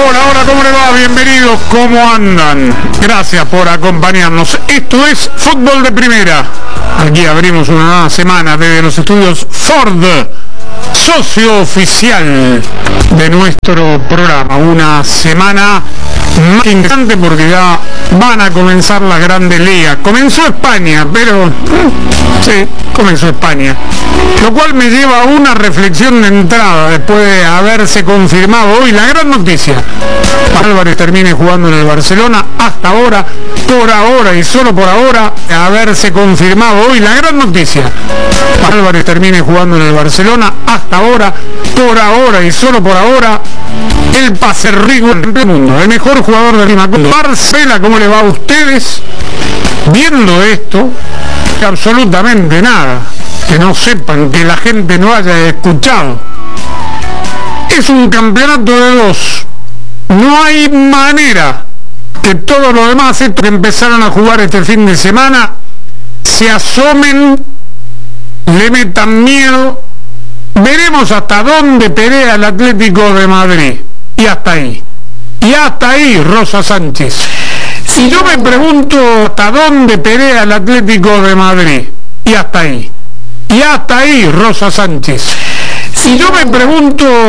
Hola, ¿cómo le va? Bienvenidos, ¿cómo andan? Gracias por acompañarnos. Esto es Fútbol de Primera. Aquí abrimos una nueva semana desde los estudios Ford, socio oficial de nuestro programa. Una semana más interesante porque ya van a comenzar las grandes ligas. Comenzó España, pero sí, comenzó España. Lo cual me lleva a una reflexión de entrada después de haberse confirmado hoy la gran noticia. Álvarez termine jugando en el Barcelona hasta ahora, por ahora y solo por ahora, haberse confirmado hoy la gran noticia. Álvarez termine jugando en el Barcelona hasta ahora, por ahora y solo por ahora, el paserrigo del mundo, el mejor jugador de Lima. Marcela, ¿cómo le va a ustedes? Viendo esto, absolutamente nada. Que no sepan, que la gente no haya escuchado. Es un campeonato de dos. No hay manera que todos los demás, estos que empezaron a jugar este fin de semana, se asomen, le metan miedo. Veremos hasta dónde pelea el Atlético de Madrid. Y hasta ahí. Y hasta ahí, Rosa Sánchez. Si yo me pregunto hasta dónde pelea el Atlético de Madrid. Y hasta ahí. Y hasta ahí, Rosa Sánchez. Si yo me pregunto